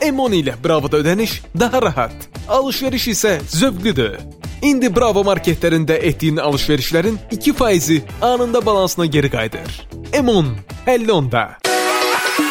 Emon ilə Bravo'da ödəniş daha rahat, alışveriş isə zövqlüdür. İndi Bravo marketlərində etdiyin alışverişlərin 2%-i anında balansına geri qayıdır. Emon, 50 onda.